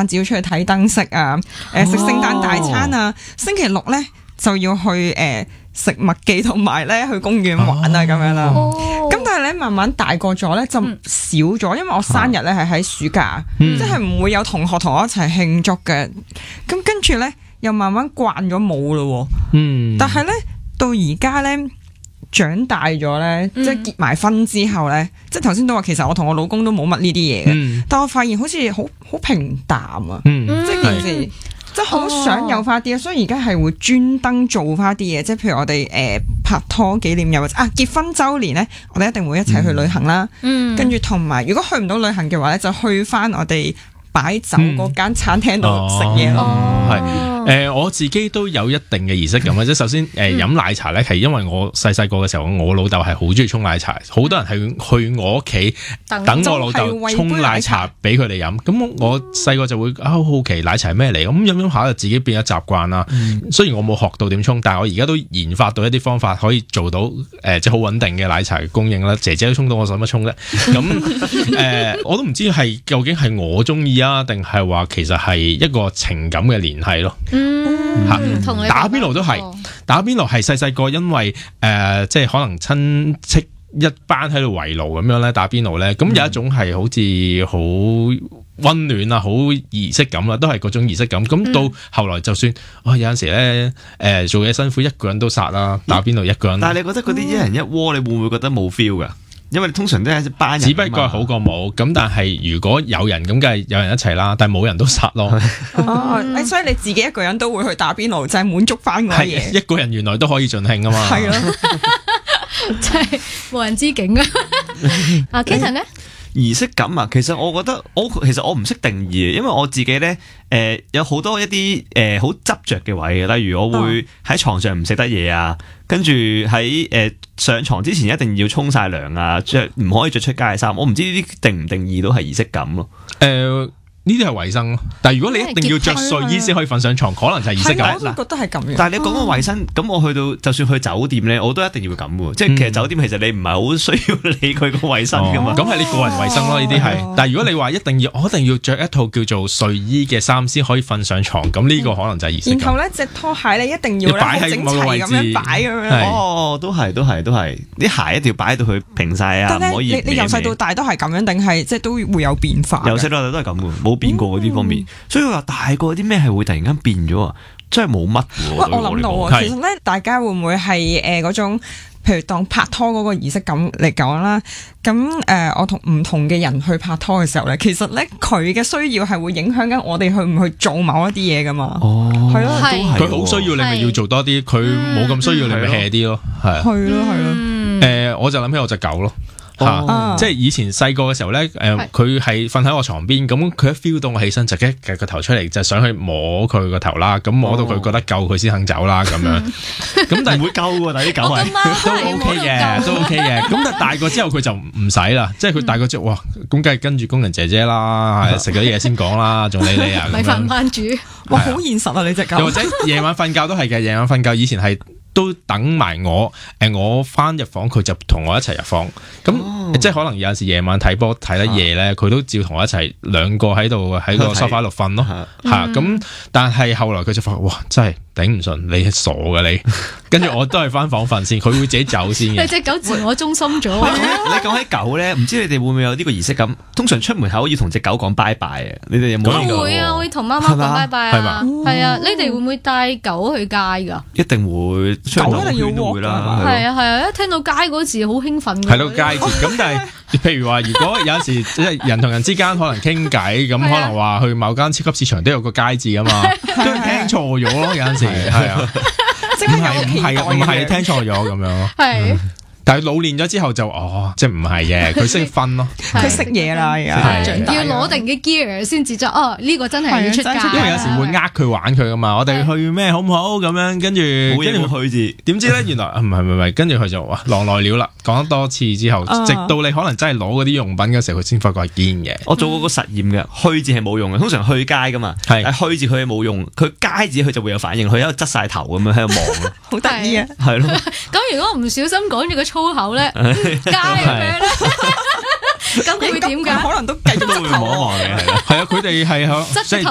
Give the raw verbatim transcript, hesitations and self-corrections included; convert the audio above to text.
晚只要出去睇燈飾啊，誒食聖誕大餐啊，哦、星期六咧就要去誒。呃食麥記同埋咧去公園玩啊咁樣啦，咁、哦、但係咧慢慢大個咗咧就少咗，因為我生日咧係喺暑假，嗯、即係唔會有同學同我一齊慶祝嘅。咁跟住咧又慢慢慣咗冇咯，嗯，但係咧到而家咧長大咗咧，嗯、即係結埋婚之後咧，即係頭先都話其實我同我老公都冇乜呢啲嘢嘅，嗯、但我發現好似好好平淡啊，嗯、即係件事。即係好想有翻啲啊，所以而家係會專登做翻啲嘢，即係譬如我哋誒、呃、拍拖紀念日或者啊結婚週年咧，我哋一定會一齊去旅行啦。嗯，跟住同埋如果去唔到旅行嘅話咧，就去翻我哋擺酒嗰間餐廳度食嘢咯。 係誒，我自己都有一定嘅儀式感嘅，即係首先誒飲奶茶咧，係因為我細細個嘅時候，我老豆係好中意沖奶茶，好多人係去我屋企等我老豆沖奶茶俾佢哋飲。咁我細個就會啊好奇奶茶係咩嚟，咁飲飲下就自己變咗習慣啦。嗯、雖然我冇學到點沖，但係我而家都研發到一啲方法可以做到誒、呃，即係好穩定嘅奶茶供應啦。姐姐都沖到，我使乜沖咧？咁誒、呃，我都唔知係究竟係我中意啊，定係話其實係一個情感嘅聯繫咯。嗯，吓、嗯、打邊爐都係，打邊爐係細細個，因為誒、呃，即係可能親戚一班喺度圍爐咁樣咧，打邊爐咧，咁有一種係好似好溫暖啊，好儀式感啊，都係嗰種儀式感。咁、嗯、到後來就算，哦有陣時咧，誒、呃、做嘢辛苦，一個人都殺啦，打邊爐一個人。 但係你覺得嗰啲一人一鍋，你會唔會覺得冇 feel 噶？因為通常都係一班人， 只不過係好過冇。咁但係如果有人咁，梗係有人一齊啦。但係冇人都殺咯。 哦，所以你自己一個人都會去打邊爐，就係、是、滿足翻我嘢。 一個人原來都可以盡興啊嘛。 係咯， 真係無人之境啊！阿 Katon 咧？ 儀式感啊，其實我覺得我其實我唔識定義，因為我自己咧誒、呃、有好多一啲誒好執着嘅位嘅，例如我會喺床上唔食得嘢啊，跟住喺誒上床之前一定要沖晒涼啊，着唔可以着出街嘅衫，我唔知呢啲定唔定義到係儀式感咯。 誒、呃。呢啲係衛生咯，但係如果你一定要着睡衣先可以瞓上床，可能就係儀式感。 我都覺得係咁樣。 但係你講個衛生，咁我去到就算去酒店咧，我都一定要咁嘅，即係其實酒店其實你唔係好需要理佢個衛生噶嘛。 咁係你個人衛生咯，呢啲係。但係如果你話一定要，我一定要着一套叫做睡衣嘅衫先可以瞓上床，咁呢個可能就係儀式感。 然後咧，隻拖鞋你一定要擺喺某個位置咁樣擺咁樣。 哦，都係都係都係，啲鞋一定要擺到佢平晒啊，唔可以。 你你由細到大都係咁樣，定係即係都會有變化？ 由細到大都係咁嘅，冇變過嗰啲方面。所以話大個啲咩係會突然間變咗啊？真係冇乜喎。 我諗到啊，其實咧，大家會唔會係誒嗰種，譬如當拍拖嗰個儀式感嚟講啦？咁誒、呃，我同唔同嘅人去拍拖嘅時候咧，其實咧佢嘅需要係會影響緊我哋去唔去做某一啲嘢噶嘛？哦，係咯， 佢好需要你咪要做多啲，佢冇咁需要你咪 hea 啲咯，係。 係咯係咯， 誒，我就諗起我隻狗咯。吓，啊、即係以前細個嘅時候咧，誒、呃，佢係瞓喺我床邊，咁佢一 feel 到我起身，就一夾個頭出嚟，就想去摸佢個頭啦，咁摸到佢覺得夠，佢先肯走啦，咁樣。咁但係唔會夠喎，但係啲狗係都 OK 嘅，都 OK 嘅。咁但係大個之後佢就唔使啦，即係佢大個之後，哇，咁梗係跟住工人姐姐啦，食咗嘢先講啦，仲理你啊？ 米飯班主， 哇，好現實啊！你隻狗。 又或者夜晚瞓覺都係嘅，夜晚瞓覺以前係。都等埋我，誒我翻入房，佢就同我一齊入房。咁、哦、即係可能有陣時夜晚睇波睇得夜咧，佢、啊、都照同我一齊兩個喺度喺個梳化度瞓咯。嚇咁、嗯，但係後來佢就發覺，哇！真係頂唔順，你係傻嘅你。跟住我都係翻房瞓先，佢會自己走先嘅。 你隻狗自我中心咗。 你講起狗咧，唔知你哋會唔會有呢個儀式感？通常出門口要同隻狗講拜拜啊！你哋有冇呢個？ 我會啊，會同媽媽講拜拜啊。係啊，你哋會唔會帶狗去街㗎？ 一定會。 狗一定要walk啦， 係啊係啊，一聽到街嗰字好興奮嘅。 係咯，街字咁，但係譬如話，如果有陣時即係人同人之間可能傾偈，咁可能話去某間超級市場都有個街字啊嘛，都係聽錯咗咯，有陣時係啊，唔係唔係唔係聽錯咗咁樣咯，係。但係老練咗之後就哦，即係唔係嘅，佢識分咯， 佢識嘢啦，而家要攞定嘅 gear 先至得。哦，呢個真係要出街， 因為有時會呃佢玩佢噶嘛。我哋去咩好唔好咁樣？跟住跟住去字，點知咧原來唔係唔係，跟住佢就哇狼來了啦。講得多次之後，直到你可能真係攞嗰啲用品嘅時候，佢先發覺係堅嘅。 我做過個實驗嘅，去字係冇用嘅，通常去街噶嘛，係去字佢係冇用，佢街字佢就會有反應，佢喺度側晒頭咁樣喺度望咯， 好得意啊， 係咯。 咁如果唔小心講住個粗口咧？街咁樣咧，咁佢會點㗎？ 可能都繼續都會望一望嘅，係啊，佢哋係即係